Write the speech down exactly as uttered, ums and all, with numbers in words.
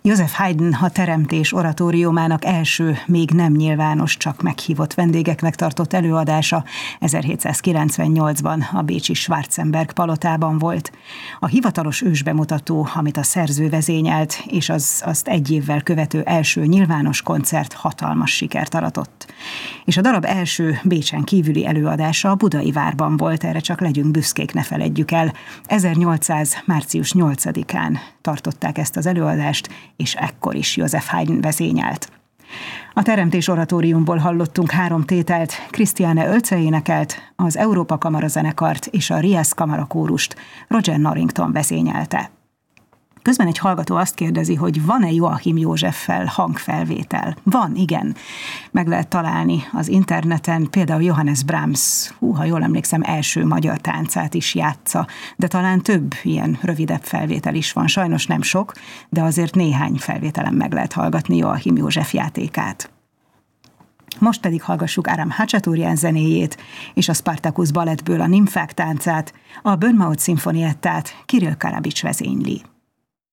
Joseph Haydn a Teremtés oratóriumának első, még nem nyilvános, csak meghívott vendégeknek tartott előadása ezerhétszázkilencvennyolcban a bécsi Schwarzenberg palotában volt. A hivatalos ősbemutató, amit a szerző vezényelt, és az azt egy évvel követő első nyilvános koncert hatalmas sikert aratott. És a darab első Bécsen kívüli előadása a Budai Várban volt, erre csak legyünk büszkék, ne feledjük el. ezernyolcszáz. március nyolcadikán tartották ezt az előadást, és ekkor is Joseph Haydn vezényelt. A Teremtés oratóriumból hallottunk három tételt, Christiane Oelze énekelt, az Európa Kamara zenekart és a Rias Kamara kórust Roger Norrington vezényelte. Közben egy hallgató azt kérdezi, hogy van-e Joachim Józseffel hangfelvétel? Van, igen. Meg lehet találni az interneten, például Johannes Brahms, hú, ha jól emlékszem, első magyar táncát is játsza, de talán több ilyen rövidebb felvétel is van. Sajnos nem sok, de azért néhány felvételen meg lehet hallgatni Joachim József játékát. Most pedig hallgassuk Aram Hacsaturjan zenéjét és a Spartacus balettből a Nimfák táncát, a Bournemouth szimfoniettát Kirill Karabics vezényli.